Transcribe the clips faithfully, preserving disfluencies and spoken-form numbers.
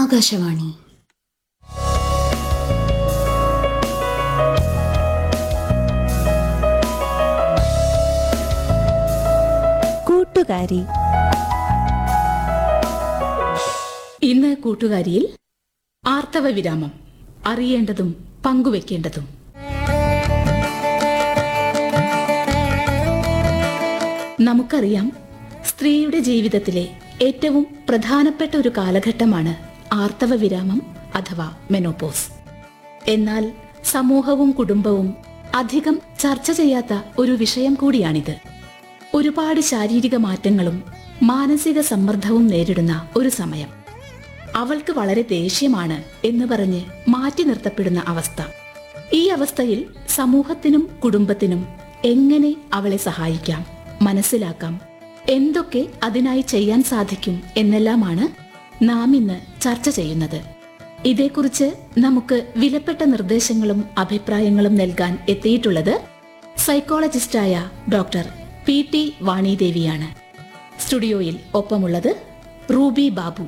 ആകാശവാണി. കൂട്ടുകാരി. ഇന്ന് കൂട്ടുകാരിയിൽ ആർത്തവ വിരാമം, അറിയേണ്ടതും പങ്കുവെക്കേണ്ടതും. നമുക്കറിയാം, സ്ത്രീയുടെ ജീവിതത്തിലെ ഏറ്റവും പ്രധാനപ്പെട്ട ഒരു കാലഘട്ടമാണ് ആർത്തവ വിരാമം അഥവാ മെനോപോസ്. എന്നാൽ സമൂഹവും കുടുംബവും അധികം ചർച്ച ചെയ്യാത്ത ഒരു വിഷയം കൂടിയാണിത്. ഒരുപാട് ശാരീരിക മാറ്റങ്ങളും മാനസിക സമ്മർദ്ദവും നേരിടുന്ന ഒരു സമയം. അവൾക്ക് വളരെ ദേഷ്യമാണ് എന്ന് പറഞ്ഞ് മാറ്റി നിർത്തപ്പെടുന്ന അവസ്ഥ. ഈ അവസ്ഥയിൽ സമൂഹത്തിനും കുടുംബത്തിനും എങ്ങനെ അവളെ സഹായിക്കാം, മനസ്സിലാക്കാം, എന്തൊക്കെ അതിനായി ചെയ്യാൻ സാധിക്കും എന്നെല്ലാമാണ് നാം ഇന്ന് ചർച്ച ചെയ്യുന്നത്. ഇതേക്കുറിച്ച് നമുക്ക് വിലപ്പെട്ട നിർദ്ദേശങ്ങളും അഭിപ്രായങ്ങളും നൽകാൻ എത്തിയിട്ടുള്ളത് സൈക്കോളജിസ്റ്റായ ഡോക്ടർ പി ടി വാണിദേവിയാണ്. സ്റ്റുഡിയോയിൽ ഒപ്പമുള്ളത് റൂബി ബാബു.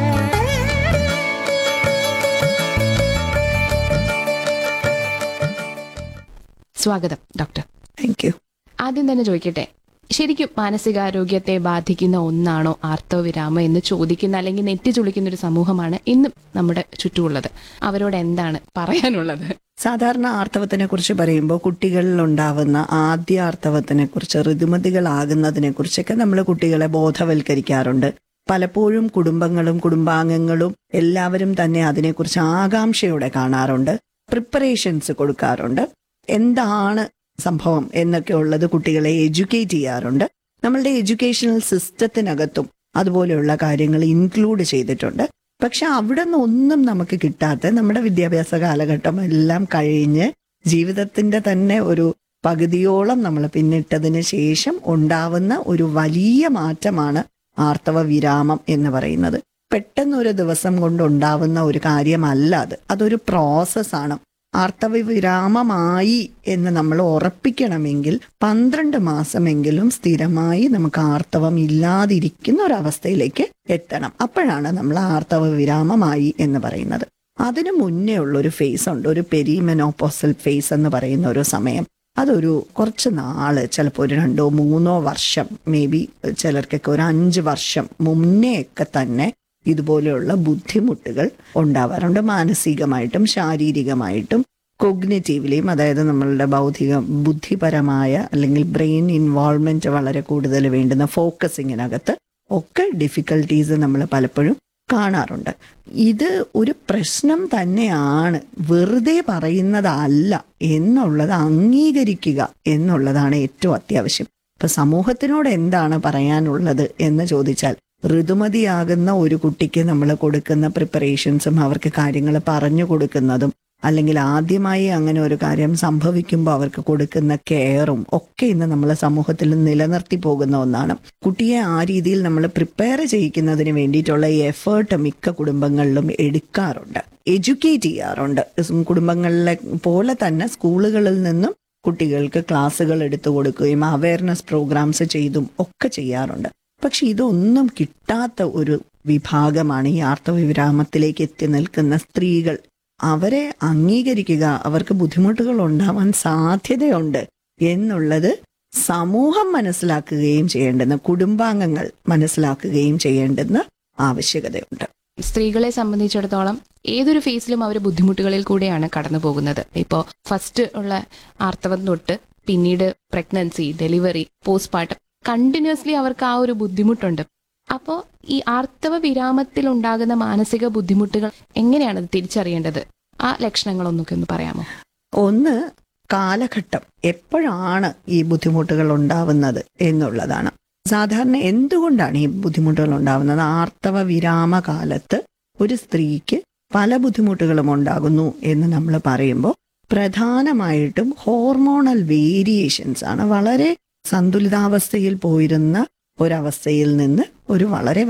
സ്വാഗതം ഡോക്ടർ. Thank you. ആദ്യം തന്നെ ചോദിക്കട്ടെ, ശരിക്കും മാനസികാരോഗ്യത്തെ ബാധിക്കുന്ന ഒന്നാണോ ആർത്തവ വിരാമം എന്ന് ചോദിക്കുന്ന അല്ലെങ്കിൽ നെറ്റി ചുളിക്കുന്ന ഒരു സമൂഹമാണ് ഇന്നും നമ്മുടെ ചുറ്റുമുള്ളത്. അവരോട് എന്താണ് പറയാനുള്ളത്? സാധാരണ ആർത്തവത്തിനെ കുറിച്ച് പറയുമ്പോൾ കുട്ടികളിൽ ഉണ്ടാവുന്ന ആദ്യ ആർത്തവത്തിനെ കുറിച്ച്, ഋതുമതികളാകുന്നതിനെ കുറിച്ചൊക്കെ നമ്മൾ കുട്ടികളെ ബോധവൽക്കരിക്കാറുണ്ട്. പലപ്പോഴും കുടുംബങ്ങളും കുടുംബാംഗങ്ങളും എല്ലാവരും തന്നെ അതിനെക്കുറിച്ച് ആകാംക്ഷയോടെ കാണാറുണ്ട്, പ്രിപ്പറേഷൻസ് കൊടുക്കാറുണ്ട്. എന്താണ് സംഭവം എന്നൊക്കെ ഉള്ളത് കുട്ടികളെ എഡ്യൂക്കേറ്റ് ചെയ്യാറുണ്ട്. നമ്മളുടെ എഡ്യൂക്കേഷണൽ സിസ്റ്റത്തിനകത്തും അതുപോലെയുള്ള കാര്യങ്ങൾ ഇൻക്ലൂഡ് ചെയ്തിട്ടുണ്ട്. പക്ഷെ അവിടെ നിന്ന് ഒന്നും നമുക്ക് കിട്ടാത്ത, നമ്മുടെ വിദ്യാഭ്യാസ കാലഘട്ടം എല്ലാം കഴിഞ്ഞ് ജീവിതത്തിന്റെ തന്നെ ഒരു പകുതിയോളം നമ്മൾ പിന്നിട്ടതിന് ശേഷം ഉണ്ടാവുന്ന ഒരു വലിയ മാറ്റമാണ് ആർത്തവ വിരാമം എന്ന് പറയുന്നത്. പെട്ടെന്നൊരു ദിവസം കൊണ്ട് ഉണ്ടാവുന്ന ഒരു കാര്യമല്ല അത്. അതൊരു പ്രോസസ്സാണ്. ആർത്തവ വിരാമമായി എന്ന് നമ്മൾ ഉറപ്പിക്കണമെങ്കിൽ പന്ത്രണ്ട് മാസമെങ്കിലും സ്ഥിരമായി നമുക്ക് ആർത്തവം ഇല്ലാതിരിക്കുന്ന ഒരവസ്ഥയിലേക്ക് എത്തണം. അപ്പോഴാണ് നമ്മൾ ആർത്തവ വിരാമമായി എന്ന് പറയുന്നത്. അതിനു മുന്നേ ഉള്ളൊരു ഫേസ് ഉണ്ട്, ഒരു പെരിമെനോപോസൽ ഫേസ് എന്ന് പറയുന്ന ഒരു സമയം. അതൊരു കുറച്ച് നാള്, ചിലപ്പോൾ ഒരു രണ്ടോ മൂന്നോ വർഷം, മേ ബി ചിലർക്കൊക്കെ ഒരു അഞ്ച് വർഷം മുന്നേയൊക്കെ തന്നെ ഇതുപോലെയുള്ള ബുദ്ധിമുട്ടുകൾ ഉണ്ടാവാറുണ്ട്. മാനസികമായിട്ടും ശാരീരികമായിട്ടും കൊഗ്നിറ്റീവ്ലിയും, അതായത് നമ്മളുടെ ബൗദ്ധിക ബുദ്ധിപരമായ അല്ലെങ്കിൽ ബ്രെയിൻ ഇൻവോൾവ്മെന്റ് വളരെ കൂടുതൽ വേണ്ടുന്ന ഫോക്കസിങ്ങിനകത്ത് ഒക്കെ ഡിഫിക്കൽട്ടീസ് നമ്മൾ പലപ്പോഴും കാണാറുണ്ട്. ഇത് ഒരു പ്രശ്നം തന്നെയാണ്, വെറുതെ പറയുന്നതല്ല എന്നുള്ളത് അംഗീകരിക്കുക എന്നുള്ളതാണ് ഏറ്റവും അത്യാവശ്യം. ഇപ്പൊ സമൂഹത്തിനോട് എന്താണ് പറയാനുള്ളത് എന്ന് ചോദിച്ചാൽ, ഋതുമതിയാകുന്ന ഒരു കുട്ടിക്ക് നമ്മൾ കൊടുക്കുന്ന പ്രിപ്പറേഷൻസും അവർക്ക് കാര്യങ്ങൾ പറഞ്ഞു കൊടുക്കുന്നതും, അല്ലെങ്കിൽ ആദ്യമായി അങ്ങനെ ഒരു കാര്യം സംഭവിക്കുമ്പോൾ അവർക്ക് കൊടുക്കുന്ന കെയറും ഒക്കെ ഇന്ന് നമ്മളെ സമൂഹത്തിൽ നിലനിർത്തി പോകുന്ന ഒന്നാണ്. കുട്ടിയെ ആ രീതിയിൽ നമ്മൾ പ്രിപ്പയർ ചെയ്യിക്കുന്നതിന് വേണ്ടിയിട്ടുള്ള എഫേർട്ട് മിക്ക കുടുംബങ്ങളിലും എടുക്കാറുണ്ട്, എഡ്യൂക്കേറ്റ് ചെയ്യാറുണ്ട്. കുടുംബങ്ങളിലെ പോലെ തന്നെ സ്കൂളുകളിൽ നിന്നും കുട്ടികൾക്ക് ക്ലാസ്സുകൾ എടുത്തു കൊടുക്കുകയും അവയർനെസ് പ്രോഗ്രാംസ് ചെയ്തും ഒക്കെ ചെയ്യാറുണ്ട്. പക്ഷെ ഇതൊന്നും കിട്ടാത്ത ഒരു വിഭാഗമാണ് ഈ ആർത്തവ വിരാമത്തിലേക്ക് എത്തി നിൽക്കുന്ന സ്ത്രീകൾ. അവരെ അംഗീകരിക്കുക, അവർക്ക് ബുദ്ധിമുട്ടുകൾ ഉണ്ടാവാൻ സാധ്യതയുണ്ട് എന്നുള്ളത് സമൂഹം മനസ്സിലാക്കുകയും ചെയ്യേണ്ടുന്ന, കുടുംബാംഗങ്ങൾ മനസ്സിലാക്കുകയും ചെയ്യേണ്ടുന്ന ആവശ്യകതയുണ്ട്. സ്ത്രീകളെ സംബന്ധിച്ചിടത്തോളം ഏതൊരു ഫേസിലും അവർ ബുദ്ധിമുട്ടുകളിൽ കൂടെയാണ് കടന്നു പോകുന്നത്. ഇപ്പോൾ ഫസ്റ്റ് ഉള്ള ആർത്തവം തൊട്ട് പിന്നീട് പ്രഗ്നൻസി, ഡെലിവറി, പോസ്റ്റ്പാർട്ടം, കണ്ടിന്യൂസ്ലി അവർക്ക് ആ ഒരു ബുദ്ധിമുട്ടുണ്ട്. അപ്പോൾ ഈ ആർത്തവ വിരാമത്തിൽ ഉണ്ടാകുന്ന മാനസിക ബുദ്ധിമുട്ടുകൾ എങ്ങനെയാണ് തിരിച്ചറിയേണ്ടത്? ആ ലക്ഷണങ്ങളൊന്നൊക്കെ ഒന്ന് പറയാമോ? ഒന്ന്, കാലഘട്ടം, എപ്പോഴാണ് ഈ ബുദ്ധിമുട്ടുകൾ ഉണ്ടാവുന്നത് എന്നുള്ളതാണ്. സാധാരണ എന്തുകൊണ്ടാണ് ഈ ബുദ്ധിമുട്ടുകൾ ഉണ്ടാവുന്നത്? ആർത്തവ വിരാമ കാലത്ത് ഒരു സ്ത്രീക്ക് പല ബുദ്ധിമുട്ടുകളും ഉണ്ടാകുന്നു എന്ന് നമ്മൾ പറയുമ്പോൾ പ്രധാനമായിട്ടും ഹോർമോണൽ വേരിയേഷൻസ് ആണ്. വളരെ സന്തുലിതാവസ്ഥയിൽ പോയിരുന്ന ഒരവസ്ഥയിൽ നിന്ന് ഒരു വളരെ